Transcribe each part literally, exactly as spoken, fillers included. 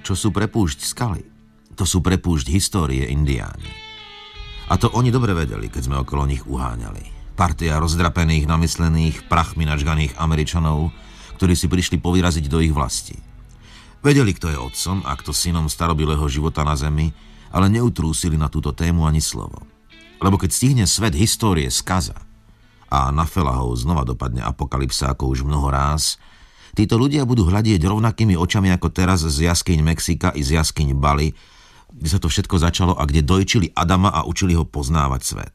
čo sú pre púšť skaly, to sú pre púšť histórie Indiáni. A to oni dobre vedeli, keď sme okolo nich uháňali. Partia rozdrapených, namyslených, prachmi načganých Američanov, ktorí si prišli povyraziť do ich vlasti. Vedeli, kto je otcom a kto synom starobilého života na zemi, ale neutrúsili na túto tému ani slovo. Lebo keď stihne svet histórie skaza a na Felahov znova dopadne apokalypsa ako už mnoho ráz, títo ľudia budú hľadieť rovnakými očami ako teraz z jaskyň Mexika i z jaskyň Bali, kde sa to všetko začalo a kde dojčili Adama a učili ho poznávať svet.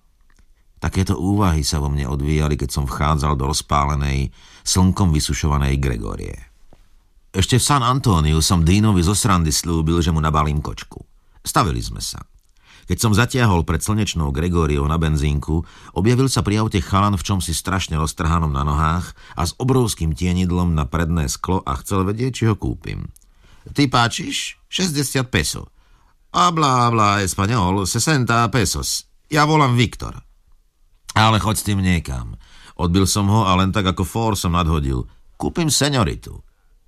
Takéto úvahy sa vo mne odvíjali, keď som vchádzal do rozpálenej, slnkom vysušovanej Gregorie. Ešte v San Antóniu som Deanovi zo srandy slúbil, že mu nabalím kočku. Stavili sme sa. Keď som zatiahol pred slnečnou Gregóriou na benzínku, objavil sa pri aute chalan v čomsi strašne roztrhanom na nohách a s obrovským tienidlom na predné sklo a chcel vedieť, či ho kúpim. Ty páčiš? šesťdesiat peso. Habla, habla español, sesenta pesos. Ja volám Viktor. Ale choď s tým niekam. Odbil som ho a len tak ako fór som nadhodil. Kúpim senioritu.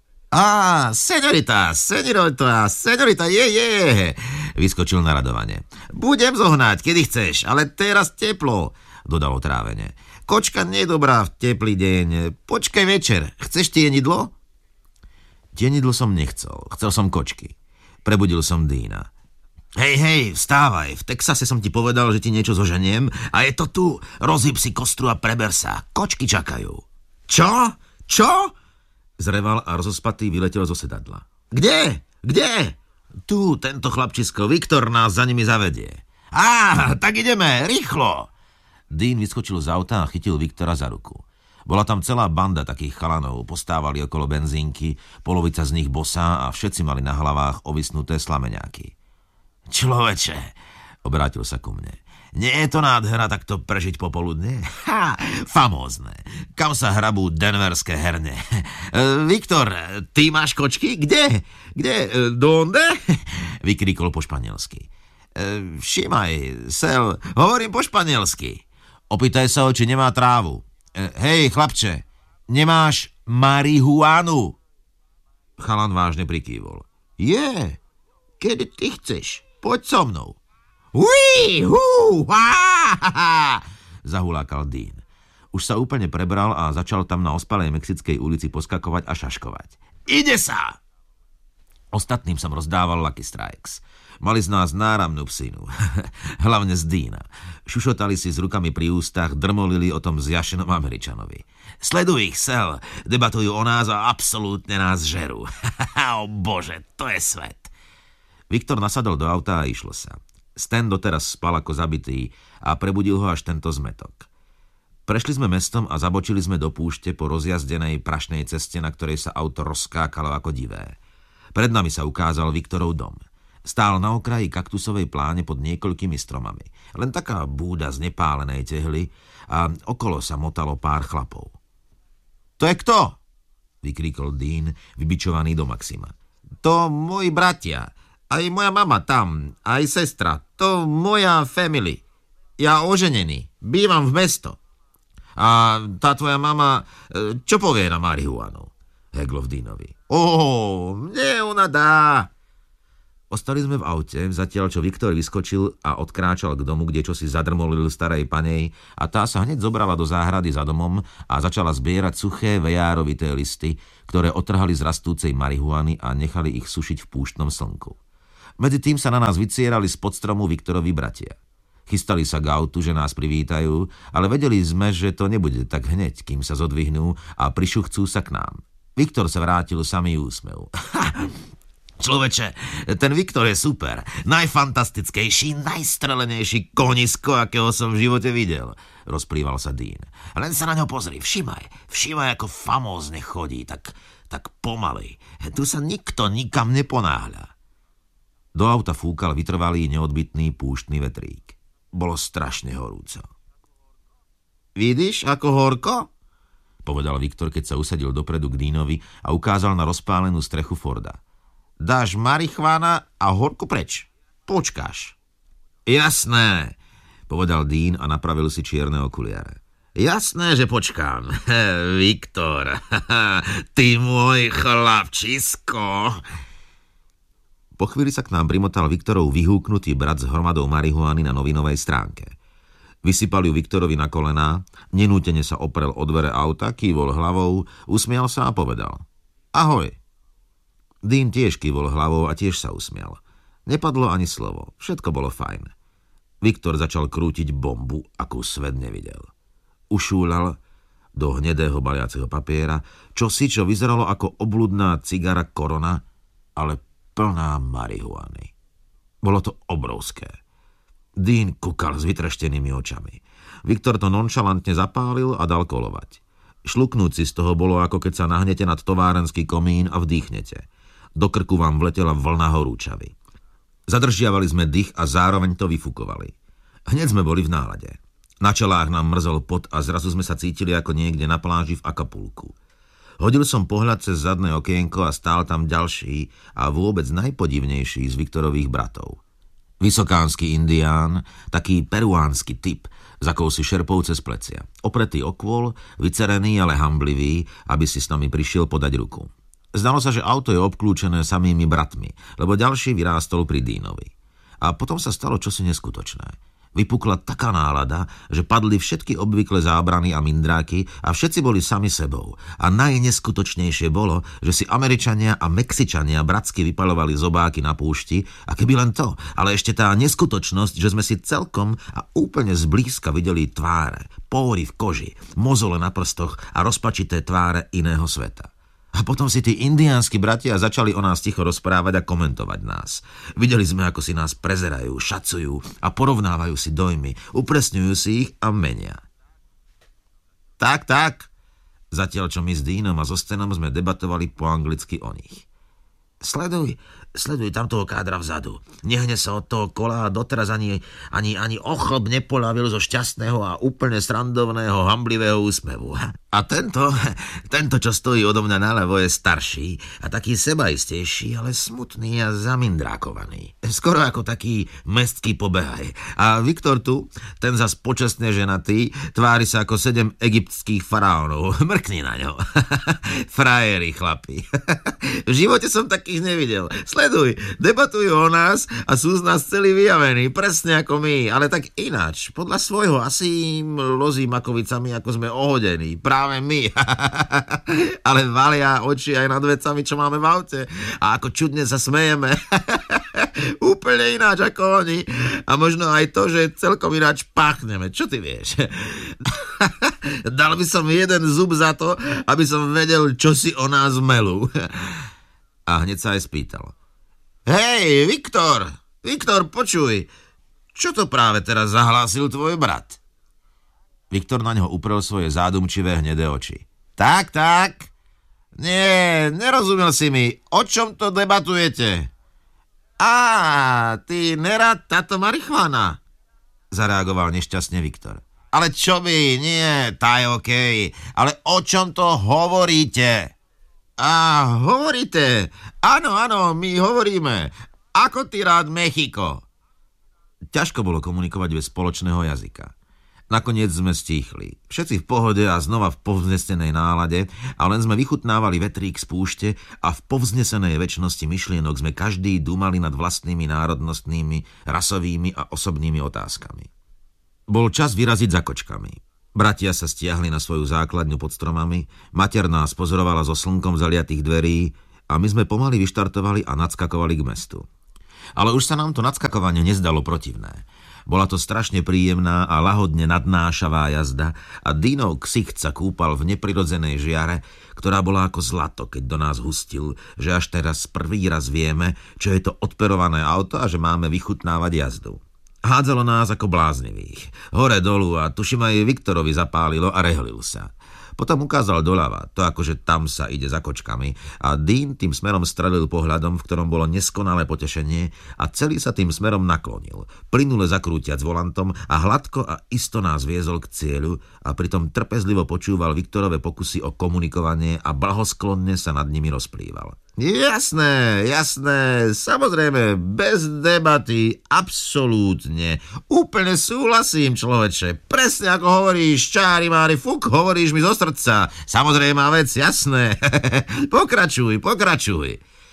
Á, seňorita, seňorita, seňorita, je, je, vyskočil na radovanie. Budem zohnať, kedy chceš, ale teraz teplo, dodal otrávene. Kočka nie je dobrá v teplý deň, počkaj večer, chceš tienidlo? Tienidlo som nechcel, chcel som kočky. Prebudil som Deana. Hej, hej, vstávaj, v Texase som ti povedal, že ti niečo zoženiem a je to tu, rozhyb si kostru a preber sa, kočky čakajú. Čo? Čo? Zreval a rozospatý vyletel zo sedadla. Kde? Kde? Tu, tento chlapčisko, Viktor nás za nimi zavedie. Á, tak ideme, rýchlo! Dean vyskočil z auta a chytil Viktora za ruku. Bola tam celá banda takých chalanov, postávali okolo benzínky, polovica z nich bosá a všetci mali na hlavách ovisnuté slameňáky. Človeče, obrátil sa ku mne. Nie je to nádhera takto prežiť popoludne? Ha, famózne. Kam sa hrabú denverské herne? E, Viktor, ty máš kočky? Kde? Kde? E, donde? Vykríkol po španielsky. E, všimaj, sel, hovorím po španielsky. Opýtaj sa ho, či nemá trávu. E, hej, chlapče, nemáš marihuánu? Chalan vážne prikývol. Je, kedy ty chceš? Poď so mnou. Uí, hú, há, há, há, zahulákal Dean. Už sa úplne prebral a začal tam na ospalej mexickej ulici poskakovať a šaškovať. Ide sa! Ostatným som rozdával Lucky Strikes. Mali z nás náramnú psinu. Hlavne z Deana. Šušotali si s rukami pri ústach, drmolili o tom zjašenom Američanovi. Sleduj ich, sel, debatujú o nás a absolútne nás žerú. O bože, to je svet. Viktor nasadol do auta a išlo sa. Stan doteraz spal ako zabitý a prebudil ho až tento zmetok. Prešli sme mestom a zabočili sme do púšte po rozjazdenej prašnej ceste, na ktorej sa auto rozskákalo ako divé. Pred nami sa ukázal Viktorov dom. Stál na okraji kaktusovej pláne pod niekoľkými stromami. Len taká búda z nepálenej tehly a okolo sa motalo pár chlapov. To je kto? Vykríkol Dean, vybičovaný do maxima. To moji bratia. Aj moja mama tam, aj sestra. To moja family. Ja oženený. Bývam v mesto. A tá tvoja mama, čo povie na marihuanu? Heglo v Deanovi. Ó, mne ona dá. Ostali sme v aute, zatiaľ čo Viktor vyskočil a odkráčal k domu, kde čosi zadrmolil starej panej a tá sa hneď zobrala do záhrady za domom a začala zbierať suché vejárovité listy, ktoré otrhali z rastúcej marihuany a nechali ich sušiť v púštnom slnku. Medzi tým sa na nás vycierali spod stromu Viktorovi bratia. Chystali sa k autu, že nás privítajú, ale vedeli sme, že to nebude tak hneď, kým sa zodvihnú a prišuchcú sa k nám. Viktor sa vrátil samý úsmev. Človeče, ten Viktor je super. Najfantastickejší, najstrelenejší konisko, akého som v živote videl. Rozplýval sa Dean. Len sa na ňo pozri, všimaj. Všimaj, ako famózne chodí, tak, tak pomaly. Tu sa nikto nikam neponáhľa. Do auta fúkal vytrvalý, neodbytný púštny vetrík. Bolo strašne horúco. Vidíš, ako horko? Povedal Viktor, keď sa usadil dopredu k Deanovi a ukázal na rozpálenú strechu Forda. Dáš marihuana a horko preč. Počkáš. Jasné, povedal Dean a napravil si čierne okuliare. Jasné, že počkám. Viktor, ty môj chlapčisko. Po chvíli sa k nám primotal Viktorov vyhúknutý brat s hromadou marihuany na novinovej stránke. Vysypal ju Viktorovi na kolená, nenútene sa oprel o dvere auta, kývol hlavou, usmial sa a povedal: Ahoj. Dean tiež kývol hlavou a tiež sa usmial. Nepadlo ani slovo, všetko bolo fajn. Viktor začal krútiť bombu, akú svet nevidel. Ušúľal do hnedého baliaceho papiera čosi, čo vyzeralo ako obludná cigara Corona, ale plná marihuany. Bolo to obrovské. Dean kúkal s vytreštenými očami. Viktor to nonšalantne zapálil a dal kolovať. Šluknúť si z toho bolo, ako keď sa nahnete nad továrenský komín a vdýchnete. Do krku vám vletela vlna horúčavy. Zadržiavali sme dých a zároveň to vyfukovali. Hneď sme boli v nálade. Na čelách nám mrzol pot a zrazu sme sa cítili ako niekde na pláži v Acapulku. Hodil som pohľad cez zadné okienko a stál tam ďalší a vôbec najpodivnejší z Viktorových bratov. Vysokánsky indián, taký peruánsky typ, s akousi šerpou cez plecia. Opretý o kôl, vycerený, ale hamblivý, aby si s nami prišiel podať ruku. Zdalo sa, že auto je obklúčené samými bratmi, lebo ďalší vyrástol pri Deanovi. A potom sa stalo čosi neskutočné. Vypukla taká nálada, že padli všetky obvyklé zábrany a mindráky a všetci boli sami sebou. A najneskutočnejšie bolo, že si Američania a Mexičania bratsky vypaľovali zobáky na púšti a keby len to, ale ešte tá neskutočnosť, že sme si celkom a úplne zblízka videli tváre, póry v koži, mozole na prstoch a rozpačité tváre iného sveta. A potom si tí indiánsky bratia začali o nás ticho rozprávať a komentovať nás. Videli sme, ako si nás prezerajú, šacujú a porovnávajú si dojmy, upresňujú si ich a menia. Tak, tak. Zatiaľ, čo my s Deanom a so Stenom sme debatovali po anglicky o nich. Sleduj, sleduj tam toho kádra vzadu. Nehne sa od toho kola a doteraz ani, ani, ani ochlb nepolavil zo šťastného a úplne srandovného, hamblivého úsmevu. A tento, tento, čo stojí odo mňa naľavo, je starší a taký sebaistejší, ale smutný a zamindrákovaný. Skoro ako taký mestský pobehaj. A Viktor tu, ten zas počestne ženatý, tvári sa ako sedem egyptských faraónov. Mrkni na ňo. Frajeri, chlapi. V živote som takých nevidel. Sleduj, debatujú o nás a sú z nás celí vyjavení, presne ako my, ale tak ináč. Podľa svojho asi im lozí makovicami, ako sme ohodení. Práve my. Ale valia oči aj nad vecami, čo máme v aute. A ako čudne sa smejeme. Úplne ináč ako oni. A možno aj to, že celkom ináč páchneme. Čo ty vieš? Dal by som jeden zub za to, aby som vedel, čo si o nás melú. A hneď sa aj spýtal. Hej, Viktor, Viktor, počuj, čo to práve teraz zahlásil tvoj brat? Viktor na ňo uprel svoje zádumčivé hnedé oči. Tak, tak. Nie, nerozumel si mi. O čom to debatujete? Á, ty nerad táto marihuana, zareagoval nešťastne Viktor. Ale čo by, nie, tá je okej. Ale o čom to hovoríte? Á, hovoríte. Áno, áno, my hovoríme. Ako ty rád Mexiko? Ťažko bolo komunikovať bez spoločného jazyka. Nakoniec sme stíchli. Všetci v pohode a znova v povznesenej nálade a len sme vychutnávali vetrík z púšte a v povznesenej večnosti myšlienok sme každý dúmali nad vlastnými národnostnými, rasovými a osobnými otázkami. Bol čas vyraziť za kočkami. Bratia sa stiahli na svoju základňu pod stromami, mater nás pozorovala zo slnkom zaliatých dverí a my sme pomaly vyštartovali a nadskakovali k mestu. Ale už sa nám to nadskakovanie nezdalo protivné. Bola to strašne príjemná a lahodne nadnášavá jazda a Deanov ksicht sa kúpal v neprirodzenej žiare, ktorá bola ako zlato, keď do nás hustil, že až teraz prvý raz vieme, čo je to odperované auto a že máme vychutnávať jazdu. Hádzalo nás ako bláznivých. Hore dolu a tuším aj Viktorovi zapálilo a rehlil sa. Potom ukázal doľava, to akože tam sa ide za kočkami a Dean tým smerom strelil pohľadom, v ktorom bolo neskonalé potešenie a celý sa tým smerom naklonil, plynule zakrútiac volantom a hladko a isto nás viezol k cieľu a pritom trpezlivo počúval Viktorove pokusy o komunikovanie a blahosklonne sa nad nimi rozplýval. Jasné, jasné, samozrejme, bez debaty, absolútne. Úplne súhlasím, človeče. Presne ako hovoríš, čári mári fuk, hovoríš mi zo srdca. Samozrejme vec, jasné. Pokračuj, pokračuj.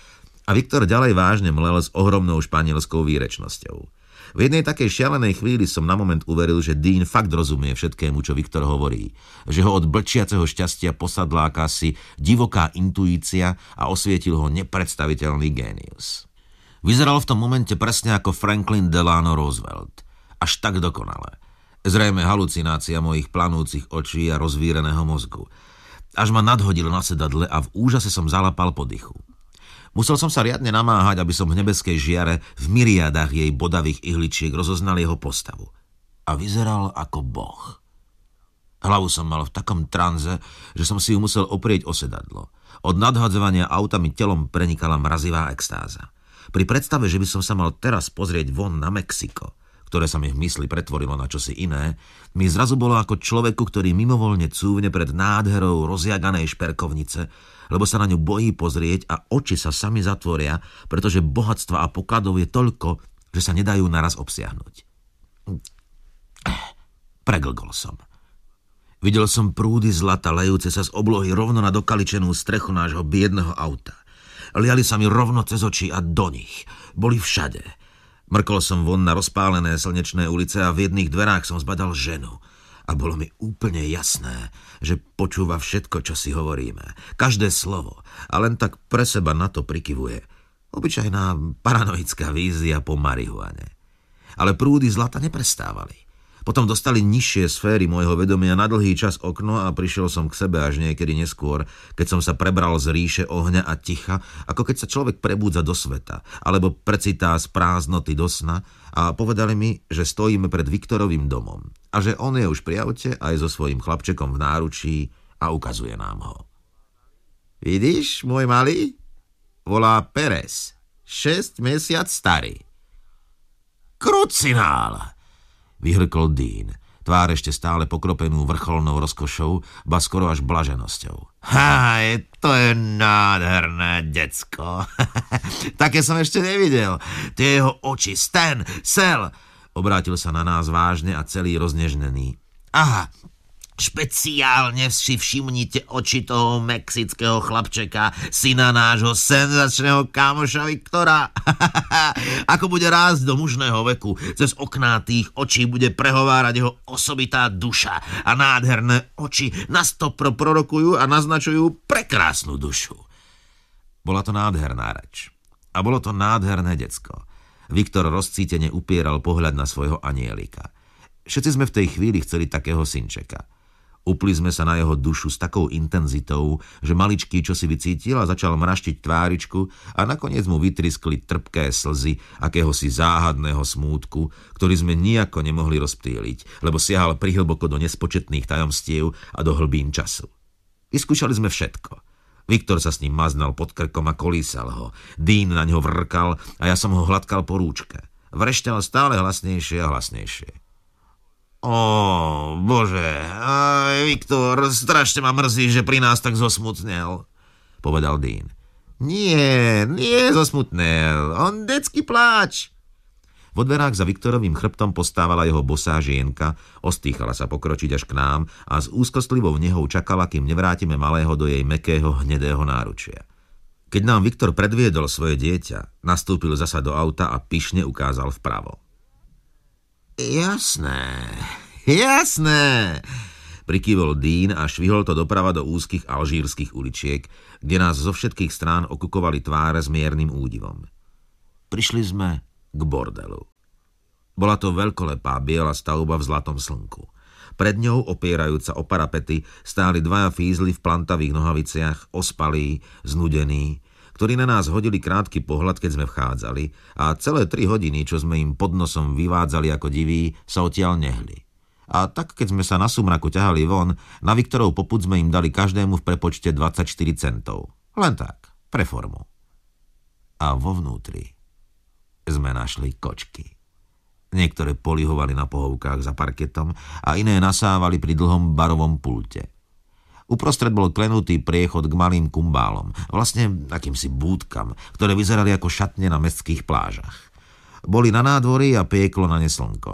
A Viktor ďalej vážne mlel s ohromnou španielskou výrečnosťou. V jednej takej šialenej chvíli som na moment uveril, že Dean fakt rozumie všetkému, čo Viktor hovorí. Že ho od blčiaceho šťastia posadla akási divoká intuícia a osvietil ho nepredstaviteľný génius. Vyzeral v tom momente presne ako Franklin Delano Roosevelt. Až tak dokonale. Zrejme halucinácia mojich planúcich očí a rozvíreného mozgu. Až ma nadhodil na sedadle a v úžase som zalapal po dychu. Musel som sa riadne namáhať, aby som v nebeskej žiare v myriádach jej bodavých ihličiek rozoznal jeho postavu. A vyzeral ako boh. Hlavu som mal v takom tranze, že som si ju musel oprieť o sedadlo. Od nadhadzovania auta mi telom prenikala mrazivá extáza. Pri predstave, že by som sa mal teraz pozrieť von na Mexiko, ktoré sa mi v mysli pretvorilo na čosi iné, mi zrazu bolo ako človeku, ktorý mimovoľne cúvne pred nádherou rozjaganej šperkovnice, lebo sa na ňu bojí pozrieť a oči sa sami zatvoria, pretože bohatstva a pokladov je toľko, že sa nedajú naraz obsiahnuť. Preglgol som. Videl som prúdy zlata lejúce sa z oblohy rovno na dokaličenú strechu nášho biedného auta. Liali sa mi rovno cez oči a do nich. Boli všade. Mrkol som von na rozpálené slnečné ulice a v jedných dverách som zbadal ženu. A bolo mi úplne jasné, že počúva všetko, čo si hovoríme. Každé slovo. A len tak pre seba na to prikyvuje. Obyčajná paranoická vízia po marihuane. Ale prúdy zlata neprestávali. Potom dostali nižšie sféry môjho vedomia na dlhý čas okno a prišiel som k sebe až niekedy neskôr, keď som sa prebral z ríše ohňa a ticha, ako keď sa človek prebúdza do sveta, alebo precitá z prázdnoty do sna a povedali mi, že stojíme pred Viktorovým domom a že on je už pri aute aj so svojím chlapčekom v náručí a ukazuje nám ho. Vidíš, môj malý? Volá Pérez, šesť mesiac starý. Krucinál! Vyhrkol Dean, tvár ešte stále pokropenú vrcholnou rozkošou, ba skoro až blaženosťou. Ha, je, to je nádherné decko. Také som ešte nevidel. Tie jeho oči, Stan, Sel. Obrátil sa na nás vážne a celý roznežnený. Aha, špeciálne si všimnite oči toho mexického chlapčeka, syna nášho senzačného kamoša Viktora. Ako bude rásť do mužného veku, cez okná tých očí bude prehovárať jeho osobitá duša a nádherné oči nastopro prorokujú a naznačujú prekrásnu dušu. Bola to nádherná reč. A bolo to nádherné decko. Viktor rozcítene upieral pohľad na svojho anielika. Všetci sme v tej chvíli chceli takého synčeka. Upli sme sa na jeho dušu s takou intenzitou, že maličký čo si vycítil a začal mraštiť tváričku a nakoniec mu vytriskli trpké slzy akéhosi záhadného smútku, ktorý sme nijako nemohli rozptýliť, lebo siahal prihlboko do nespočetných tajomstiev a do hlbín času. Vyskúšali sme všetko. Viktor sa s ním maznal pod krkom a kolísal ho. Dean na ňo vrkal a ja som ho hladkal po rúčke. Vrešťal stále hlasnejšie a hlasnejšie. Ó, bože, aj Viktor, strašne ma mrzí, že pri nás tak zosmutnel, povedal Dean. Nie, nie zosmutnel, on decky pláč. Vo dverách za Viktorovým chrbtom postávala jeho bosá žienka, ostýchala sa pokročiť až k nám a s úzkostlivou nehou čakala, kým nevrátime malého do jej mäkkého hnedého náručia. Keď nám Viktor predviedol svoje dieťa, nastúpil zasa do auta a pyšne ukázal vpravo. Jasné, jasné, prikývol Dean a švihol to doprava do úzkých alžírskych uličiek, kde nás zo všetkých strán okukovali tváre s miernym údivom. Prišli sme k bordelu. Bola to veľkolepá biela stavba v zlatom slnku. Pred ňou, opierajúca o parapety, stáli dvaja fízli v plantavých nohaviciach, ospalí, znudení, ktorí na nás hodili krátky pohľad, keď sme vchádzali a celé tri hodiny, čo sme im pod nosom vyvádzali ako diví, sa odtiaľ nehli. A tak, keď sme sa na sumraku ťahali von, na Viktorov popud sme im dali každému v prepočte dvadsaťštyri centov. Len tak, pre formu. A vo vnútri sme našli kočky. Niektoré polihovali na pohovkách za parketom a iné nasávali pri dlhom barovom pulte. Uprostred bol klenutý priechod k malým kumbálom, vlastne akýmsi búdkam, ktoré vyzerali ako šatne na mestských plážach. Boli na nádvorí a pieklo na ne slnko.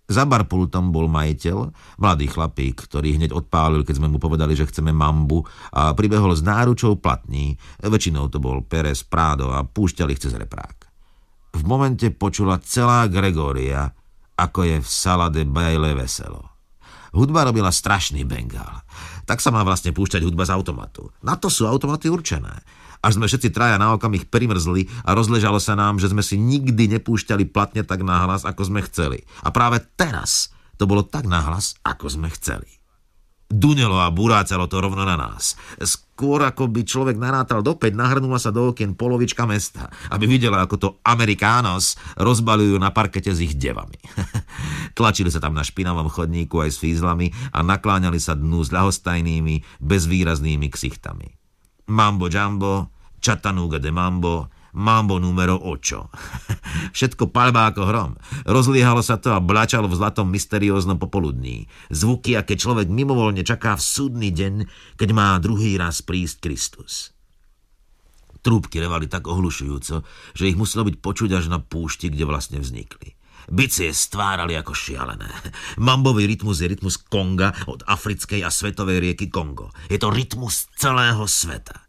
Za barpultom bol majiteľ, mladý chlapík, ktorý hneď odpálil, keď sme mu povedali, že chceme mambu, a pribehol s náručou platní. Väčšinou to bol Pérez, Prado a púšťali ich cez reprák. V momente počula celá Gregória, ako je v Sala de Baile veselo. Hudba robila strašný bengál. Tak sa má vlastne púšťať hudba z automatu. Na to sú automaty určené. Až sme všetci traja na okamih primrzli a rozležalo sa nám, že sme si nikdy nepúšťali platne tak nahlas, ako sme chceli. A práve teraz to bolo tak nahlas, ako sme chceli. Dunelo a burácalo to rovno na nás. Skôr ako by človek narátal dopäť, nahrnula sa do okien polovička mesta, aby videla, ako to Amerikános rozbaľujú na parkete s ich devami. Tlačili sa tam na špinavom chodníku aj s fízlami a nakláňali sa dnu s ľahostajnými, bezvýraznými ksichtami. Mambo Jumbo, Chattanooga de Mambo, Mambo numero osem. Všetko palbá ako hrom. Rozliehalo sa to a bláčalo v zlatom mysterióznom popoludní. Zvuky, aké človek mimovoľne čaká v súdny deň, keď má druhý raz prísť Kristus. Trúbky revali tak ohlušujúco, že ich muselo byť počuť až na púšti, kde vlastne vznikli. Bicie stvárali ako šialené. Mambový rytmus je rytmus Konga od africkej a svetovej rieky Kongo. Je to rytmus celého sveta.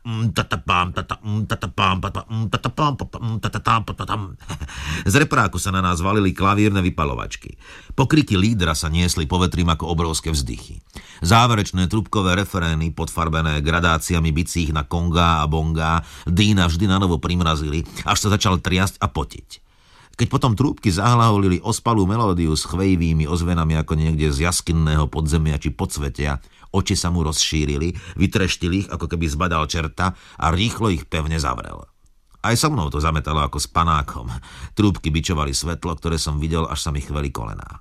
Z repráku sa na nás valili klavírne vypalovačky. Pokryky lídra sa niesli povetrím ako obrovské vzdychy. Záverečné trúbkové referény, podfarbené gradáciami bicích na Konga a Bonga, Dína vždy na novo primrazili, až sa začal triasť a potiť. Keď potom trúbky zahlaholili ospalú melódiu s chvejivými ozvenami ako niekde z jaskinného podzemia či podsvetia, oči sa mu rozšírili, vytreštili ich, ako keby zbadal čerta a rýchlo ich pevne zavrel. Aj so mnou to zametalo ako s panákom. Trúbky bičovali svetlo, ktoré som videl, až sa mi chveli kolená.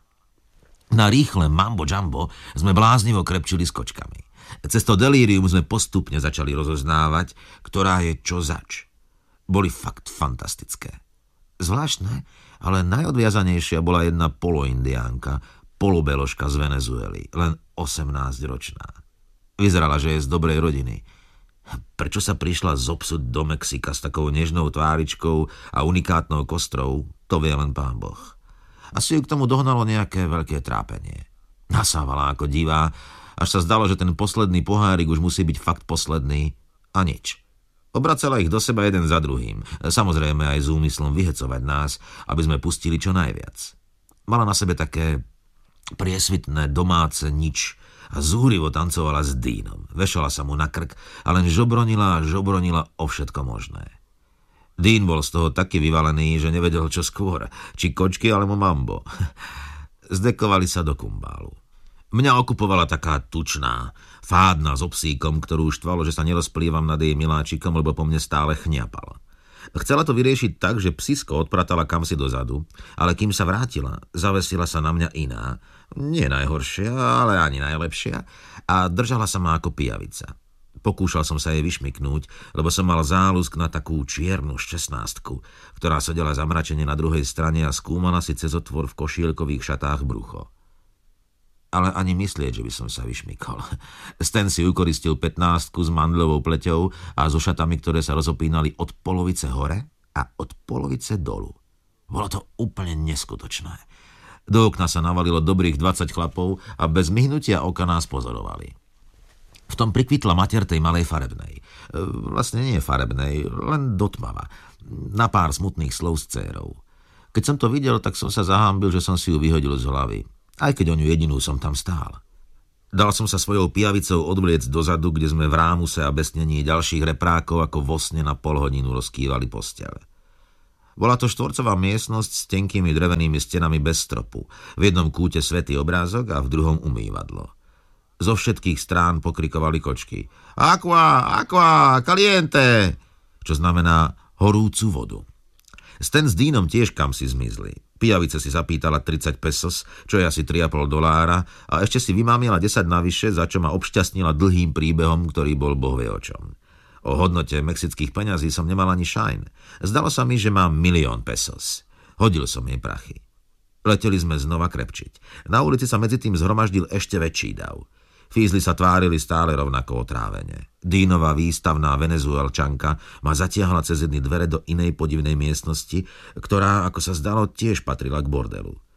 Na rýchle Mambo Jumbo sme bláznivo krepčili s kočkami. Cez to delírium sme postupne začali rozoznávať, ktorá je čo zač. Boli fakt fantastické. Zvláštne, ale najodviazanejšia bola jedna poloindiánka, polobeložka z Venezuely, len osemnásťročná. Vyzerala, že je z dobrej rodiny. Prečo sa prišla zobsúť do Mexika s takou nežnou tváričkou a unikátnou kostrou, to vie len Pán Boh. Asi ju k tomu dohnalo nejaké veľké trápenie. Nasávala ako divá, až sa zdalo, že ten posledný pohárik už musí byť fakt posledný, a nič. Obracala ich do seba jeden za druhým, samozrejme aj s úmyslom vyhecovať nás, aby sme pustili čo najviac. Mala na sebe také priesvitné domáce nič a zúrivo tancovala s Dínom. Vešala sa mu na krk a len žobronila a žobronila o všetko možné. Dín bol z toho taký vyvalený, že nevedel čo skôr, či kočky alebo mambo. Zdekovali sa do kumbálu. Mňa okupovala taká tučná, fádna s obsíkom, ktorú štvalo, že sa nerozplývam nad jej miláčikom, lebo po mne stále chňapal. Chcela to vyriešiť tak, že psisko odpratala kamsi dozadu, ale kým sa vrátila, zavesila sa na mňa iná, nie najhoršia, ale ani najlepšia, a držala sa ma ako pijavica. Pokúšal som sa jej vyšmyknúť, lebo som mal záľusk na takú čiernu šestnástku, ktorá sedela zamračene na druhej strane a skúmala si cez otvor v košielkových šatách brucho. Ale ani myslieť, že by som sa vyšmykol. Stan si ukoristil pätnástku s mandľovou pleťou a so šatami, ktoré sa rozopínali od polovice hore a od polovice dolu. Bolo to úplne neskutočné. Do okna sa navalilo dobrých dvadsať chlapov a bez myhnutia oka nás pozorovali. V tom prikvitla matier tej malej farebnej. Vlastne nie farebnej, len dotmava. Na pár smutných slov s dcérou. Keď som to videl, tak som sa zahámbil, že som si ju vyhodil z hlavy. Aj keď o ňu jedinú som tam stál. Dal som sa svojou pijavicou odvliec dozadu, kde sme v rámuse a besnení ďalších reprákov ako vo sne na pol hodinu rozkývali posteľ. Bola to štvorcová miestnosť s tenkými drevenými stenami bez stropu. V jednom kúte svätý obrázok a v druhom umývadlo. Zo všetkých strán pokrikovali kočky. Aqua, aqua, caliente! Čo znamená horúcu vodu. Stan s Dínom tiež kam si zmizli. Pijavica si zapýtala tridsať pesos, čo je asi tri a pol dolára, a ešte si vymámila desať navyše, za čo ma obšťastnila dlhým príbehom, ktorý bol bohvie o čom. O hodnote mexických peňazí som nemal ani šajn. Zdalo sa mi, že mám milión pesos. Hodil som jej prachy. Leteli sme znova krepčiť. Na ulici sa medzi tým zhromaždil ešte väčší dav. Fízli sa tvárili stále rovnako otrávene. Dínova výstavná Venezuelčanka ma zatiahla cez jedny dvere do inej podivnej miestnosti, ktorá, ako sa zdalo, tiež patrila k bordelu.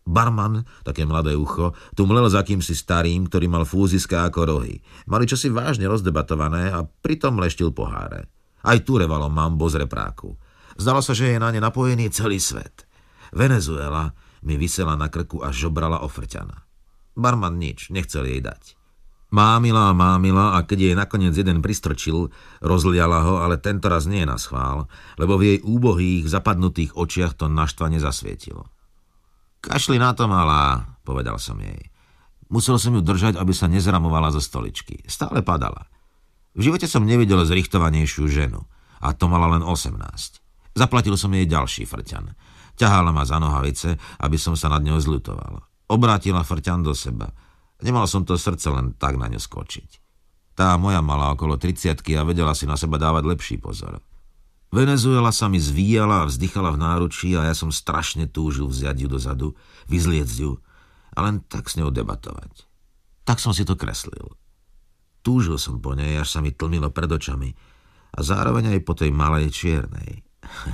Barman, také mladé ucho, tu mlel za kýmsi starým, ktorý mal fúziská ako rohy. Mali čosi vážne rozdebatované a pritom leštil poháre. Aj tu revalo mambo z repráku. Zdalo sa, že je na ne napojený celý svet. Venezuela mi visela na krku a žobrala ofrťana. Barman nič, nechcel jej dať. Mámila a mámila a keď jej nakoniec jeden pristrčil, rozliala ho, ale tentoraz nie na schvál, lebo v jej úbohých, zapadnutých očiach to naštvane zasvietilo. Kašli na to, malá, povedal som jej. Musel som ju držať, aby sa nezramovala zo stoličky. Stále padala. V živote som nevidel zrichtovanejšiu ženu. A to mala len osemnásť. Zaplatil som jej ďalší frťan. Ťahala ma za nohavice, aby som sa nad ňou zľutoval. Obrátila frťan do seba. Nemal som to srdce len tak na ňu skočiť. Tá moja mala okolo tridsiatky a vedela si na seba dávať lepší pozor. Venezuela sa mi zvíjala a vzdychala v náručí a ja som strašne túžil vziať ju dozadu, vyzliecť ju a len tak s ňou debatovať. Tak som si to kreslil. Túžil som po nej, až sa mi tlmilo pred očami a zároveň aj po tej malej čiernej.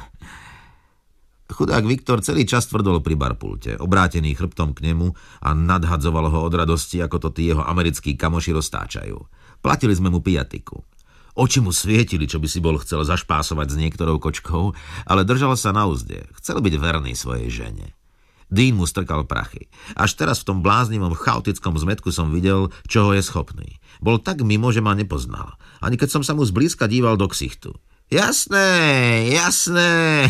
Chudák Viktor celý čas tvrdol pri barpulte, obrátený chrbtom k nemu a nadhadzoval ho od radosti, ako to tí jeho americkí kamoši roztáčajú. Platili sme mu pijatiku. Oči mu svietili, čo by si bol chcel zašpásovať s niektorou kočkou, ale držal sa na úzde. Chcel byť verný svojej žene. Dean mu strkal prachy. Až teraz v tom bláznivom chaotickom zmetku som videl, čoho je schopný. Bol tak mimo, že ma nepoznal. Ani keď som sa mu zblízka díval do ksichtu. Jasné, jasné,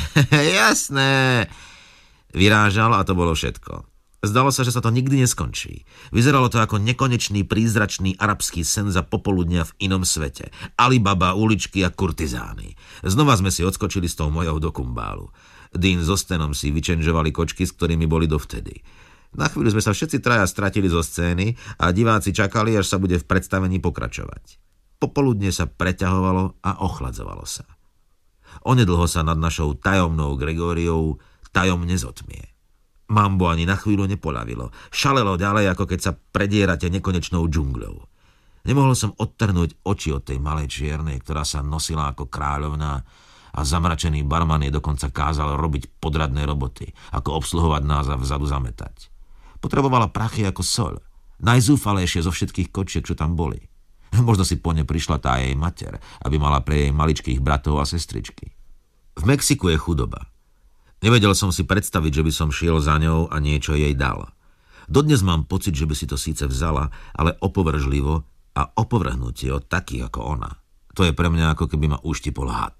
jasné. Vyrážal a to bolo všetko. Zdalo sa, že sa to nikdy neskončí. Vyzeralo to ako nekonečný prízračný arabský sen za popoludnia v inom svete. Alibaba, uličky a kurtizány. Znova sme si odskočili s tou mojou do kumbálu. Dean so Stenom si vyčenžovali kočky, s ktorými boli dovtedy. Na chvíľu sme sa všetci traja stratili zo scény a diváci čakali, až sa bude v predstavení pokračovať. Popoludne sa preťahovalo a ochladzovalo sa. Onedlho sa nad našou tajomnou Gregóriou tajomne zotmie. Mambo ani na chvíľu nepoľavilo. Šalelo ďalej, ako keď sa predierate nekonečnou džungľou. Nemohol som odtrhnúť oči od tej malej čiernej, ktorá sa nosila ako kráľovná a zamračený barman jej dokonca kázal robiť podradné roboty, ako obsluhovať nás a vzadu zametať. Potrebovala prachy ako soľ. Najzúfalejšie zo všetkých kočiek, čo tam boli. Možno si po ne prišla tá jej mater, aby mala pre jej maličkých bratov a sestričky. V Mexiku je chudoba. Nevedel som si predstaviť, že by som šiel za ňou a niečo jej dal. Dodnes mám pocit, že by si to síce vzala, ale opovržlivo a opovrhnutie od takých ako ona. To je pre mňa, ako keby ma uštipol had.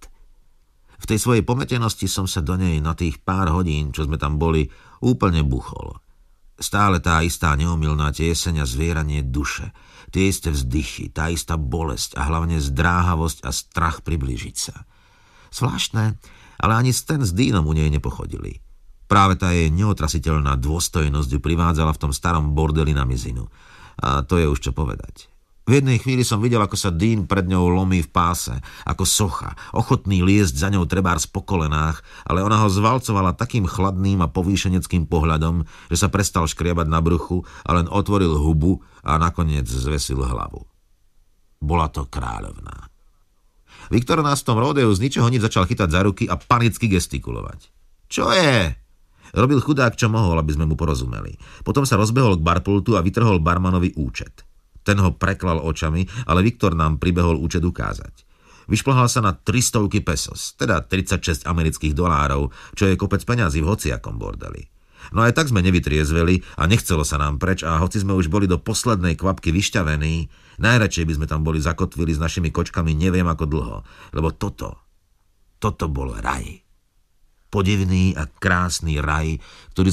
V tej svojej pometenosti som sa do nej na tých pár hodín, čo sme tam boli, úplne buchol. Stále tá istá neomylná tieseň a zvieranie duše, tie isté vzdychy, tá istá bolesť a hlavne zdráhavosť a strach priblížiť sa. Zvláštne, ale ani Stan s Deanom u nej nepochodili. Práve tá jej neotrasiteľná dôstojnosť ju privádzala v tom starom bordeli na mizinu. A to je už čo povedať. V jednej chvíli som videl, ako sa Dean pred ňou lomí v páse, ako socha, ochotný liesť za ňou trebárs po kolenách, ale ona ho zvalcovala takým chladným a povýšeneckým pohľadom, že sa prestal škriabať na bruchu a len otvoril hubu a nakoniec zvesil hlavu. Bola to kráľovná. Viktor nás v tom ródeu z ničoho nič začal chytať za ruky a panicky gestikulovať. Čo je? Robil chudák, čo mohol, aby sme mu porozumeli. Potom sa rozbehol k barpultu a vytrhol barmanovi účet. Ten ho preklal očami, ale Viktor nám pribehol účet ukázať. Vyšplhal sa na tristovky pesos, teda tridsaťšesť amerických dolárov, čo je kopec peňazí v hociakom bordeli. No aj tak sme nevytriezveli a nechcelo sa nám preč a hoci sme už boli do poslednej kvapky vyšťavení, najradšej by sme tam boli zakotvili s našimi kočkami neviem ako dlho, lebo toto, toto bol raj. Podivný a krásny raj, ktorý